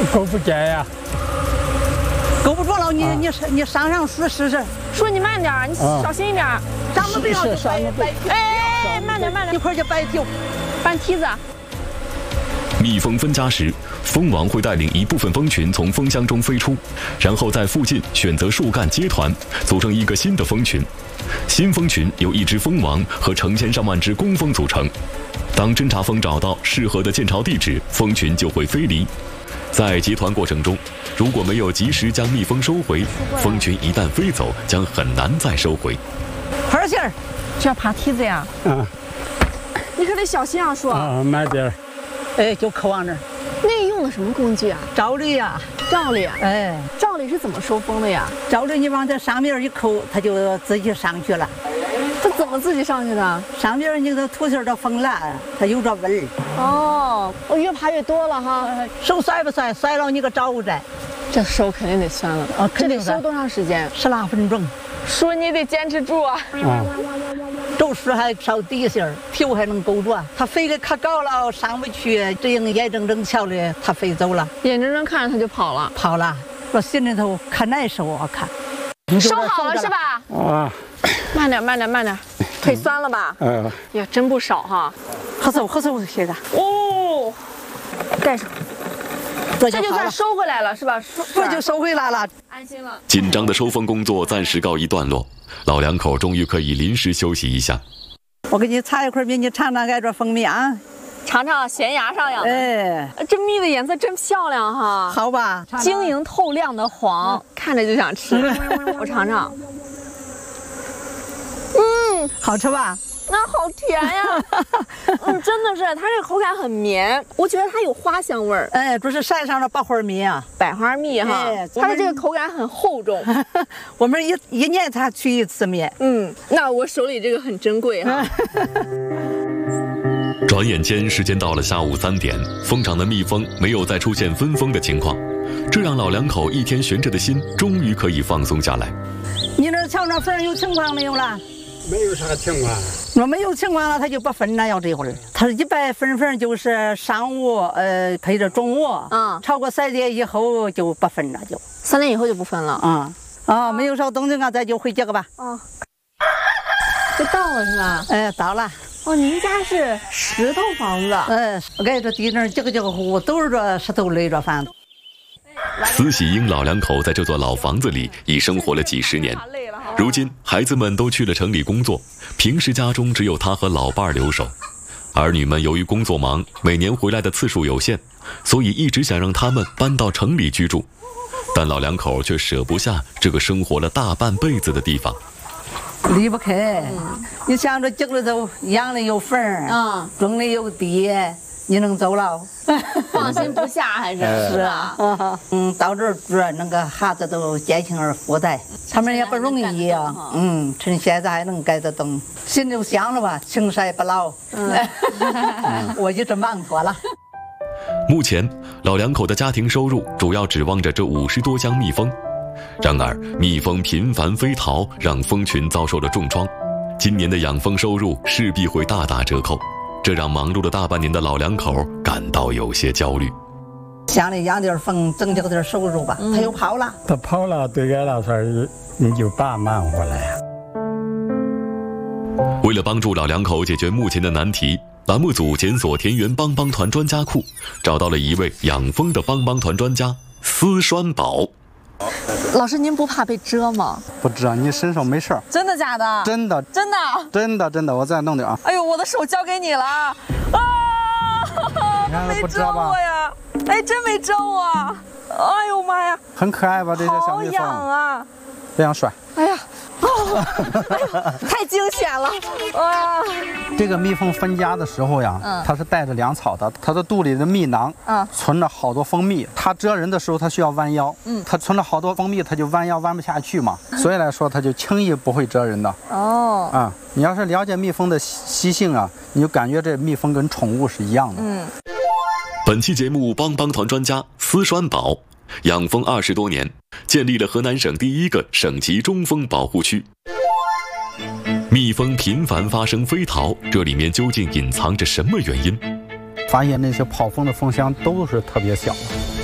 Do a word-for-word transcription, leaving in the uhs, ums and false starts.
够不着呀。 够不住了，你你你上上树试试。 叔你慢点，你小心一点。 长得不要就掰掰。 哎，慢点慢点， 一会儿就掰丢。 搬梯子。 蜜蜂分家时，蜂王会带领一部分蜂群从蜂箱中飞出，然后在附近选择树干结团，组成一个新的蜂群。新蜂群由一只蜂王和成千上万只工蜂组成。当侦察蜂找到适合的建巢地址，蜂群就会飞离。在结团过程中，如果没有及时将蜜蜂收回，蜂群一旦飞走，将很难再收回。 快点儿， 这要爬梯子呀？ 嗯。 你可得小心啊，叔。 啊，慢点儿。 哎，就扣往那儿。 那用的什么工具啊？ 罩笠呀， 罩笠。 哎， 罩笠是怎么收蜂的呀？ 罩笠你往这上面一扣，它就自己上去了。 它怎么自己上去的？ 上边那个土线的风烂，它有这纹儿。 哦，我越爬越多了哈。 手摔不摔？摔了你个找着。 这手肯定得酸了。 啊， 这得收多长时间？ 十来分钟。 叔，你得坚持住啊。 啊。 走时还稍低些儿，头还能够着。它飞得可高了，上不去，这样眼睁睁瞧着它飞走了。 眼睁睁看着它就跑了。 跑了，我心里头可难受啊！看。 收好了是吧？ 啊。 慢点，慢点，慢点。腿酸了吧？ 嗯。 呀，真不少哈。 喝走，喝走，现在。 哦。盖上。这就算收回来了是吧？ 这就收回来了， 安心了。 紧张的收蜂工作暂时告一段落，老两口终于可以临时休息一下。 我给你擦一块蜜，你尝尝挨着蜂蜜啊。 尝尝咸芽上养的。 哎， 这蜜的颜色真漂亮哈。 好吧， 晶莹透亮的黄，嗯、看着就想吃。我尝尝。嗯， 好吃吧？ 那好甜呀！嗯，真的是，它这个口感很绵，我觉得它有花香味儿。 哎，这是山上的百花蜜啊， 百花蜜哈，哎、它的这个口感很厚重。 我们一一年才取一次蜜。 嗯，那我手里这个很珍贵哈。 转眼间，时间到了下午三点，蜂场的蜜蜂没有再出现分蜂的情况，这让老两口一天悬着的心终于可以放松下来。 你那墙上粉有情况没有了？ 没有啥情况。 我没有情况了，他就不分了。要这会儿，他是一百分分，就是上午呃配着中午， 嗯， 超过三点以后就不分了，就三点以后就不分了。 嗯啊，没有啥动静啊，咱就回这个吧。 哦，就到了是吧？ 哎，到了。 哦，您家是石头房子？ 哎，挨着地那几个几个户都是这石头垒着房子。 司喜英老两口在这座老房子里已生活了几十年。如今孩子们都去了城里工作，平时家中只有他和老伴儿留守。儿女们由于工作忙，每年回来的次数有限，所以一直想让他们搬到城里居住，但老两口却舍不下这个生活了大半辈子的地方。 离不开，嗯、你想着井里头养的有粉儿， 嗯， 种的有地，你能走了？ 放心不下还是？ 是啊，嗯，到这儿住，那个孩子都减轻而负担，他们也不容易呀。嗯，趁现在还能改得动，心就香了吧，青山不老。嗯，我一直忙活了。 目前，老两口的家庭收入主要指望着这五十多箱蜜蜂。然而，蜜蜂频繁飞逃，让蜂群遭受了重创。今年的养蜂收入势必会大打折扣，这让忙碌了大半年的老两口感到有些焦虑。 乡里养点蜂，挣这个点收入吧。嗯、他又跑了， 他跑了，对俺来说，你就把忙活了呀。 为了帮助老两口解决目前的难题，栏目组检索田园帮帮团专家库，找到了一位养蜂的帮帮团专家司栓宝。 老师，您不怕被蛰吗？ 不蛰，你身上没事儿。 真的假的？ 真的， 真的， 真的，真的，我再弄点啊。 哎呦，我的手交给你了啊！没蛰我呀！哎，真没蛰我！哎呦妈呀！ 很可爱吧？这些小蜜蜂。 好痒啊！ 非常帅。 哎呀，哦，哎呦，太惊险了！哇！ 这个蜜蜂分家的时候呀，嗯、它是带着粮草的，它的肚里的蜜囊，嗯，存着好多蜂蜜。它蛰人的时候，它需要弯腰，嗯，它存了好多蜂蜜，它就弯腰弯不下去嘛，所以来说，它就轻易不会蛰人的。哦，啊，你要是了解蜜蜂的习性啊，你就感觉这蜜蜂跟宠物是一样的。嗯。 本期节目帮帮团专家司栓宝。养蜂二十多年，建立了河南省第一个省级中蜂保护区。蜜蜂频繁发生飞逃，这里面究竟隐藏着什么原因？ 发现那些跑蜂的蜂箱都是特别小的。